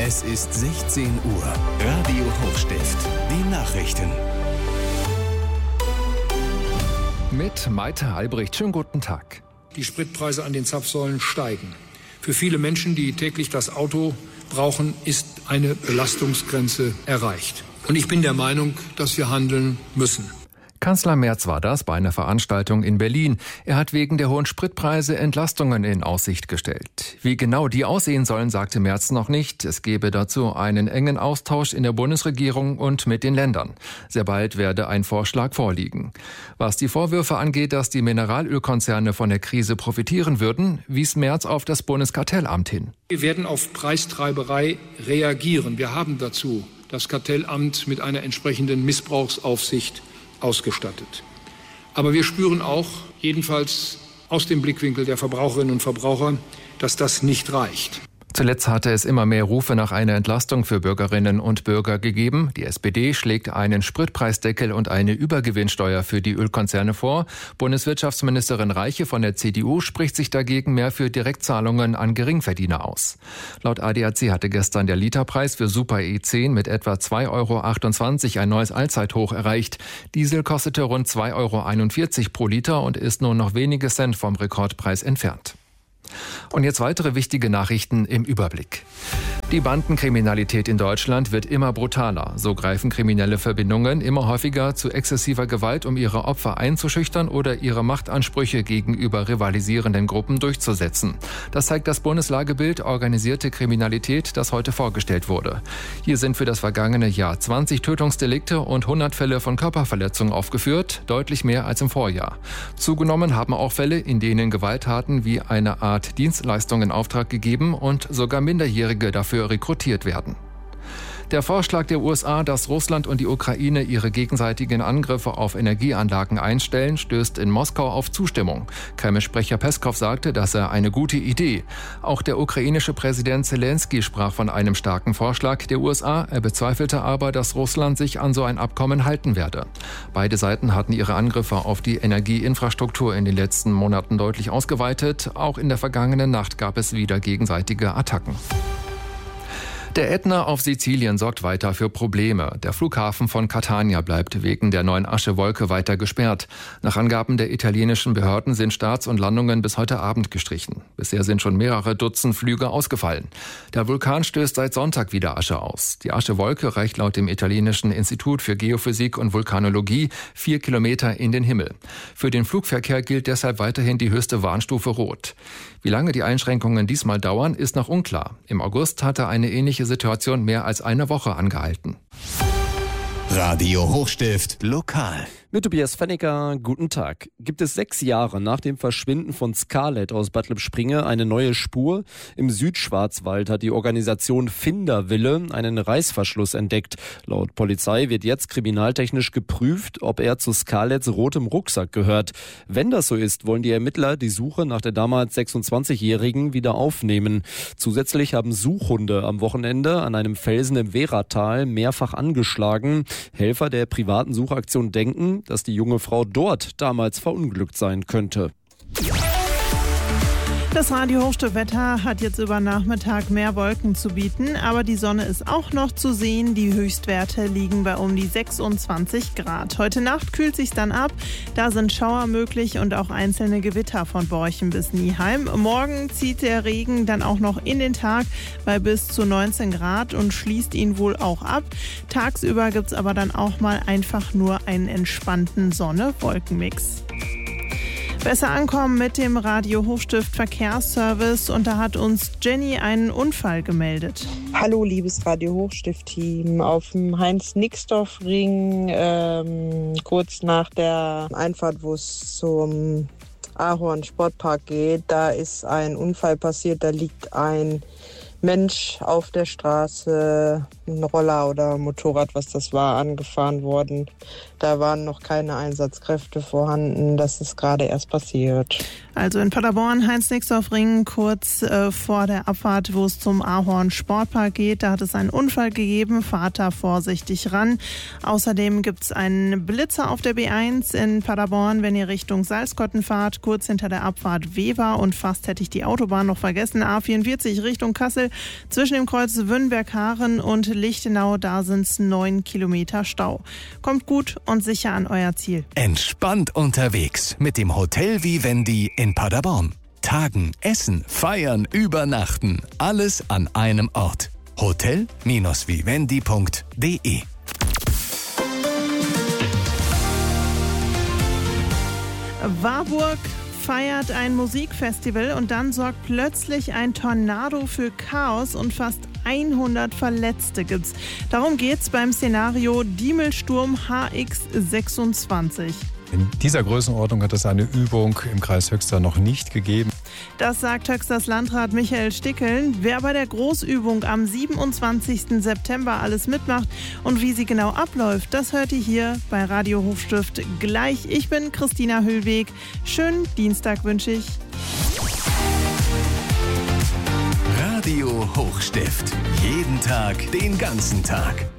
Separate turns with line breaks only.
Es ist 16 Uhr. Radio Hochstift. Die Nachrichten.
Mit Maite Albrecht. Schönen guten Tag.
Die Spritpreise an den Zapfsäulen steigen. Für viele Menschen, die täglich das Auto brauchen, ist eine Belastungsgrenze erreicht. Und ich bin der Meinung, dass wir handeln müssen.
Kanzler Merz war das bei einer Veranstaltung in Berlin. Er hat wegen der hohen Spritpreise Entlastungen in Aussicht gestellt. Wie genau die aussehen sollen, sagte Merz noch nicht. Es gebe dazu einen engen Austausch in der Bundesregierung und mit den Ländern. Sehr bald werde ein Vorschlag vorliegen. Was die Vorwürfe angeht, dass die Mineralölkonzerne von der Krise profitieren würden, wies Merz auf das Bundeskartellamt hin.
Wir werden auf Preistreiberei reagieren. Wir haben dazu das Kartellamt mit einer entsprechenden Missbrauchsaufsicht ausgestattet. Aber wir spüren auch, jedenfalls aus dem Blickwinkel der Verbraucherinnen und Verbraucher, dass das nicht reicht.
Zuletzt hatte es immer mehr Rufe nach einer Entlastung für Bürgerinnen und Bürger gegeben. Die SPD schlägt einen Spritpreisdeckel und eine Übergewinnsteuer für die Ölkonzerne vor. Bundeswirtschaftsministerin Reiche von der CDU spricht sich dagegen mehr für Direktzahlungen an Geringverdiener aus. Laut ADAC hatte gestern der Literpreis für Super E10 mit etwa 2,28 € ein neues Allzeithoch erreicht. Diesel kostete rund 2,41 € pro Liter und ist nur noch wenige Cent vom Rekordpreis entfernt. Und jetzt weitere wichtige Nachrichten im Überblick. Die Bandenkriminalität in Deutschland wird immer brutaler. So greifen kriminelle Verbindungen immer häufiger zu exzessiver Gewalt, um ihre Opfer einzuschüchtern oder ihre Machtansprüche gegenüber rivalisierenden Gruppen durchzusetzen. Das zeigt das Bundeslagebild Organisierte Kriminalität, das heute vorgestellt wurde. Hier sind für das vergangene Jahr 20 Tötungsdelikte und 100 Fälle von Körperverletzungen aufgeführt, deutlich mehr als im Vorjahr. Zugenommen haben auch Fälle, in denen Gewalttaten wie eine Art Dienstleistung in Auftrag gegeben und sogar Minderjährige dafür rekrutiert werden. Der Vorschlag der USA, dass Russland und die Ukraine ihre gegenseitigen Angriffe auf Energieanlagen einstellen, stößt in Moskau auf Zustimmung. Kreml-Sprecher Peskow sagte, das sei eine gute Idee. Auch der ukrainische Präsident Zelensky sprach von einem starken Vorschlag der USA. Er bezweifelte aber, dass Russland sich an so ein Abkommen halten werde. Beide Seiten hatten ihre Angriffe auf die Energieinfrastruktur in den letzten Monaten deutlich ausgeweitet. Auch in der vergangenen Nacht gab es wieder gegenseitige Attacken. Der Ätna auf Sizilien sorgt weiter für Probleme. Der Flughafen von Catania bleibt wegen der neuen Aschewolke weiter gesperrt. Nach Angaben der italienischen Behörden sind Starts und Landungen bis heute Abend gestrichen. Bisher sind schon mehrere Dutzend Flüge ausgefallen. Der Vulkan stößt seit Sonntag wieder Asche aus. Die Aschewolke reicht laut dem italienischen Institut für Geophysik und Vulkanologie 4 Kilometer in den Himmel. Für den Flugverkehr gilt deshalb weiterhin die höchste Warnstufe Rot. Wie lange die Einschränkungen diesmal dauern, ist noch unklar. Im August hatte eine ähnliche Situation mehr als eine Woche angehalten.
Radio Hochstift lokal.
Mit Tobias Fennecker, guten Tag. Gibt es 6 Jahre nach dem Verschwinden von Scarlett aus Bad Lippspringe eine neue Spur? Im Südschwarzwald hat die Organisation Finderwille einen Reißverschluss entdeckt. Laut Polizei wird jetzt kriminaltechnisch geprüft, ob er zu Scarletts rotem Rucksack gehört. Wenn das so ist, wollen die Ermittler die Suche nach der damals 26-Jährigen wieder aufnehmen. Zusätzlich haben Suchhunde am Wochenende an einem Felsen im Wehratal mehrfach angeschlagen. Helfer der privaten Suchaktion denken, dass die junge Frau dort damals verunglückt sein könnte.
Das Radio Hochstift-Wetter hat jetzt über Nachmittag mehr Wolken zu bieten, aber die Sonne ist auch noch zu sehen. Die Höchstwerte liegen bei um die 26 Grad. Heute Nacht kühlt sich dann ab. Da sind Schauer möglich und auch einzelne Gewitter von Borchen bis Nieheim. Morgen zieht der Regen dann auch noch in den Tag bei bis zu 19 Grad und schließt ihn wohl auch ab. Tagsüber gibt es aber dann auch mal einfach nur einen entspannten Sonne-Wolken-Mix. Besser ankommen mit dem Radio Hochstift Verkehrsservice und da hat uns Jenny einen Unfall gemeldet.
Hallo liebes Radio Hochstift Team, auf dem Heinz-Nixdorf-Ring, kurz nach der Einfahrt, wo es zum Ahorn Sportpark geht, da ist ein Unfall passiert, da liegt ein Mensch auf der Straße, ein Roller oder Motorrad, was das war, angefahren worden Da waren noch keine Einsatzkräfte vorhanden. Das ist gerade erst passiert.
Also in Paderborn, Heinz-Nixdorf-Ring, kurz vor der Abfahrt, wo es zum Ahorn Sportpark geht. Da hat es einen Unfall gegeben. Fahrt da vorsichtig ran. Außerdem gibt es einen Blitzer auf der B1 in Paderborn, wenn ihr Richtung Salzkotten fahrt. Kurz hinter der Abfahrt Wever und fast hätte ich die Autobahn noch vergessen. A44 Richtung Kassel zwischen dem Kreuz Wünnberg-Haaren und Lichtenau. Da sind es 9 Kilometer Stau. Kommt gut und sicher an euer Ziel.
Entspannt unterwegs mit dem Hotel Vivendi in Paderborn. Tagen, essen, feiern, übernachten. Alles an einem Ort. Hotel-vivendi.de.
Warburg feiert ein Musikfestival und dann sorgt plötzlich ein Tornado für Chaos und fast 100 Verletzte gibt's. Darum geht's beim Szenario Diemelsturm HX26.
In dieser Größenordnung hat es eine Übung im Kreis Höxter noch nicht gegeben.
Das sagt Höxters Landrat Michael Stickeln. Wer bei der Großübung am 27. September alles mitmacht und wie sie genau abläuft, das hört ihr hier bei Radio Hochstift gleich. Ich bin Christina Höhlweg. Schönen Dienstag wünsche ich.
Radio Hochstift. Jeden Tag, den ganzen Tag.